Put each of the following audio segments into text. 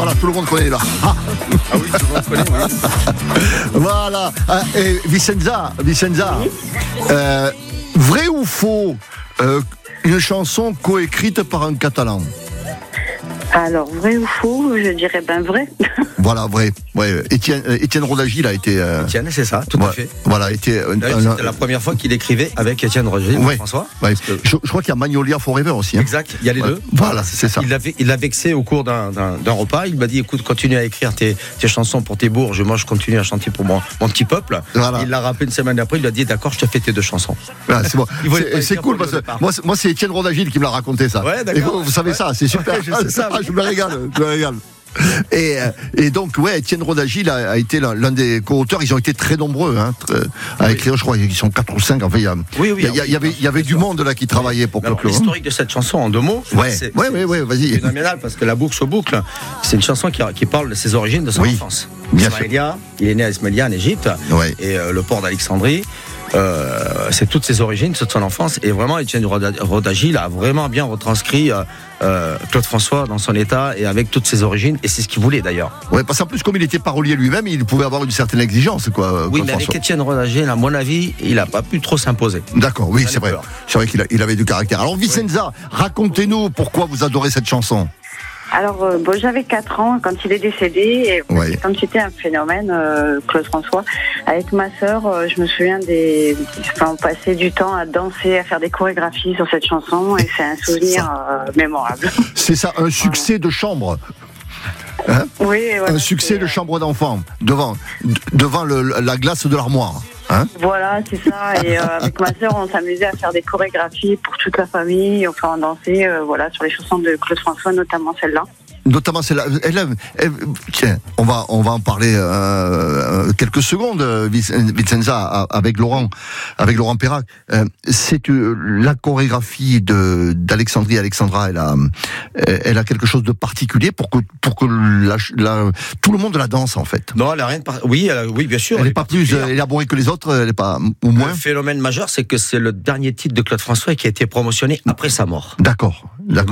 Voilà, tout le monde connaît là. Ah oui, tout le monde connaît, oui. Voilà. Et Vicenza, vrai ou faux, une chanson coécrite par un Catalan? Alors, vrai ou faux, je dirais vrai. Voilà, vrai. Ouais, Étienne Rodagil a été... Étienne, c'est ça, tout à fait. Voilà, c'était la première fois qu'il écrivait avec Étienne Rodagil, François. Ouais. Je crois qu'il y a Magnolia Forever aussi. Hein. Exact, il y a les deux. Voilà, c'est ça. Il l'a vexé au cours d'un repas. Il m'a dit, écoute, continue à écrire tes chansons pour tes bourges. Moi, je continue à chanter pour mon petit peuple. Voilà. Il l'a rappelé une semaine après. Il lui a dit, d'accord, je te fais tes 2 chansons. Voilà, c'est bon. C'est cool parce que moi, c'est Étienne Rodagil qui me l'a raconté ça. Ouais, d'accord. Vous savez ça, c'est super. Je me régale. Et donc, Étienne Rodagil a été l'un des co-auteurs. Ils ont été très nombreux à écrire. Je crois qu'ils sont 4 ou 5. En fait, il y avait du monde là qui travaillait pour Clo-Clo. L'historique de cette chanson en 2 mots. C'est vas-y. Phénoménal parce que la boucle sur boucle, c'est une chanson qui parle de ses origines, de son enfance. Ismaïlia, il est né à Ismaïlia en Égypte et le port d'Alexandrie. C'est toutes ses origines, toute son enfance, et vraiment Étienne Rodagil a vraiment bien retranscrit Claude François dans son état et avec toutes ses origines, et c'est ce qu'il voulait d'ailleurs. Ouais, parce qu'en plus, comme il était parolier lui-même, il pouvait avoir une certaine exigence, quoi. Oui, mais avec Étienne Rodagil, à mon avis, il n'a pas pu trop s'imposer. D'accord, oui, c'est vrai. C'est vrai qu'il avait du caractère. Alors Vicenza, racontez-nous pourquoi vous adorez cette chanson. Alors, j'avais 4 ans quand il est décédé, et comme c'était un phénomène, Claude François, avec ma sœur, je me souviens on passait du temps à danser, à faire des chorégraphies sur cette chanson, et c'est un souvenir mémorable. C'est ça, un succès de chambre. Hein? Oui, voilà, un succès de chambre d'enfant, devant la glace de l'armoire. Hein? Voilà, c'est ça. Et avec ma sœur, on s'amusait à faire des chorégraphies pour toute la famille. Enfin, on dansait sur les chansons de Claude François, notamment celle-là. Notamment celle-là. Tiens, on va en parler quelques secondes, Vicenza, avec Laurent Perrac. C'est que la chorégraphie d'Alexandrie Alexandra, elle a quelque chose de particulier pour que tout le monde la danse en fait. Non, elle a rien de oui, bien sûr. Elle n'est pas plus élaborée que les autres, elle n'est pas au moins. Le phénomène majeur, c'est que c'est le dernier titre de Claude François qui a été promotionné après sa mort. D'accord.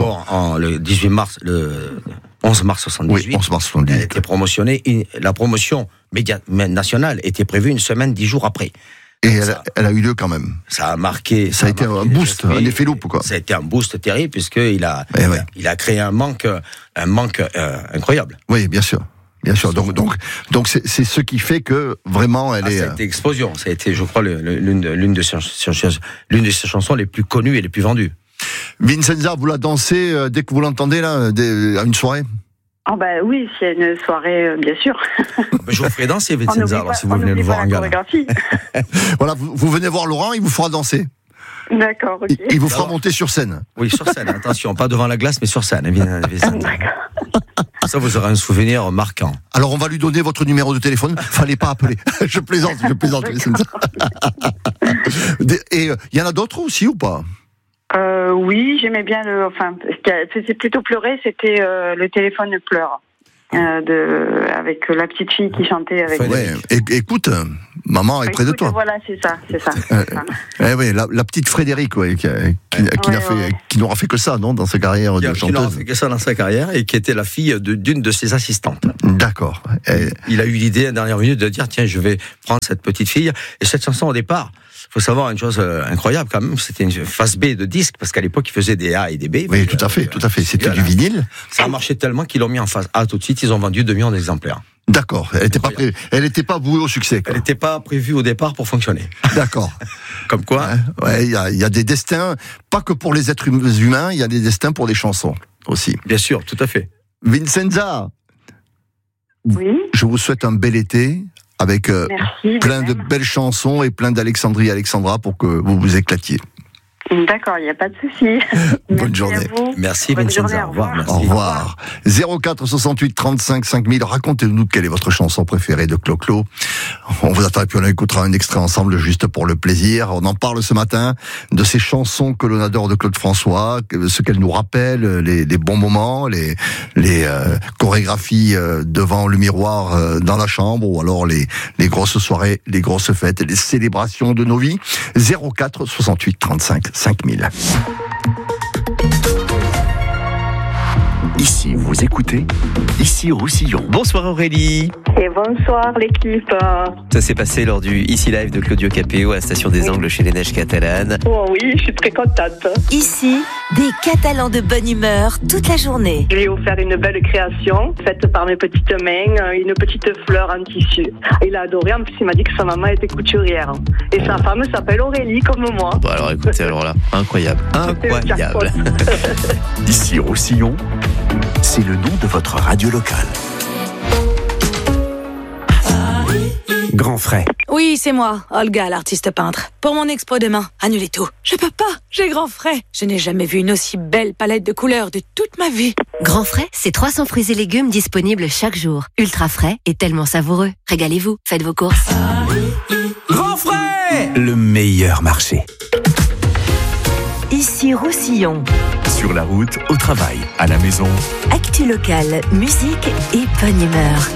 Le 18 mars, le 11 mars 78. Oui, 11 mars 78. Elle a été promotionnée. La promotion nationale était prévue 1 semaine, 10 jours après. Et elle a eu lieu quand même. Ça a marqué. Ça a été un boost, un effet loupe, quoi. Ça a été un boost terrible puisqu'il a créé un manque incroyable. Oui, bien sûr. Bien sûr. Donc c'est ce qui fait que vraiment elle est. Ça a été explosion. Ça a été, je crois, l'une de ses chansons les plus connues et les plus vendues. Vicenza, vous la dansez dès que vous l'entendez là, à une soirée? Ah oui, c'est une soirée, bien sûr. Je vous ferai danser, Vicenza, alors si vous venez le voir en gala. Voilà, vous venez voir Laurent, il vous fera danser. D'accord, ok. Il vous fera monter sur scène. Oui, sur scène, attention, pas devant la glace, mais sur scène. Ça, vous aurez un souvenir marquant. Alors, on va lui donner votre numéro de téléphone. Fallait pas appeler. Je plaisante. Et il y en a d'autres aussi ou pas? Oui, j'aimais bien c'est plutôt pleurer, c'était le téléphone pleure. Avec la petite fille qui chantait avec écoute, maman est près de toi. Voilà, c'est ça. La petite Frédéric, qui n'aura fait que ça, non, dans sa carrière de chanteuse. Qui n'aura fait que ça dans sa carrière et qui était la fille d'une de ses assistantes. D'accord. Il a eu l'idée à la dernière minute de dire tiens, je vais prendre cette petite fille. Et cette chanson au départ, faut savoir une chose incroyable quand même, c'était une face B de disque parce qu'à l'époque ils faisaient des A et des B. Oui, tout à fait. C'était du vinyle. Ça a marché tellement qu'ils l'ont mis en face A tout de suite. Ils ont vendu 2 millions d'exemplaires. D'accord. Elle n'était pas vouée au succès. Elle n'était pas prévue au départ pour fonctionner. D'accord. Comme quoi. Il y a des destins, pas que pour les êtres humains, il y a des destins pour les chansons aussi. Bien sûr, tout à fait. Vicenza. Oui. Je vous souhaite un bel été. Avec plein de belles chansons et plein d'Alexandrie Alexandra pour que vous vous éclatiez. D'accord, il n'y a pas de souci. Bonne journée. Merci Vicenza. Au revoir. Merci. Au revoir. 04 68 35 5000. Racontez-nous quelle est votre chanson préférée de Clo-Clo. On vous attend et puis on écoutera un extrait ensemble juste pour le plaisir. On en parle ce matin de ces chansons que l'on adore de Claude François, ce qu'elles nous rappellent, les bons moments, les chorégraphies devant le miroir dans la chambre ou alors les grosses soirées, les grosses fêtes, les célébrations de nos vies. 04 68 35 5000. Ici, vous écoutez, ici Roussillon. Bonsoir Aurélie. Et bonsoir l'équipe. Ça s'est passé lors du Ici Live de Claudio Capéo à la station des Angles chez les Neiges catalanes. Oh oui, je suis très contente. Ici, des Catalans de bonne humeur toute la journée. Je lui ai offert une belle création faite par mes petites mains, une petite fleur en tissu. Il a adoré, en plus il m'a dit que sa maman était couturière. Et sa femme s'appelle Aurélie comme moi. Bon alors écoutez, alors là, incroyable. Ici Roussillon, c'est le nom de votre radio locale. Grand Frais. Oui, c'est moi, Olga, l'artiste peintre. Pour mon expo demain, annulez tout. Je peux pas, j'ai Grand Frais. Je n'ai jamais vu une aussi belle palette de couleurs de toute ma vie. Grand Frais, c'est 300 fruits et légumes disponibles chaque jour. Ultra frais et tellement savoureux. Régalez-vous, faites vos courses. Grand Frais, le meilleur marché. Ici Roussillon. Sur la route, au travail, à la maison. Actu locale, musique et bonne humeur.